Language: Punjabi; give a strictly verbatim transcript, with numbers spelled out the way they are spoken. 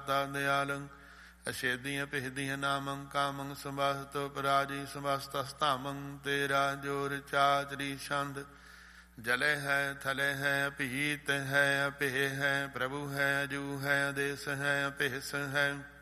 ਦਾਤਾ ਦਿਆਲੰ ਅਛੇਦੀਆਂ ਪਿਹਦੀਆਂ ਨਾਮੰ ਕਾਮੰ ਸੰਭਾਸਤੋ ਪਰਾਜੀ ਸੰਭਾਸਤਸਤਾਮੰ ਤੇਰਾ ਜੋਰ ਚਾਚਰੀ ਛੰਦ ਜਲੇ ਹੈ ਥਲੇ ਹੈ ਅਭੀਤ ਹੈ ਅਭੇ ਹੈ ਪ੍ਰਭੂ ਹੈ ਅਜੂ ਹੈ ਆਦੇਸ ਹੈ ਅਭਿਸ ਹੈ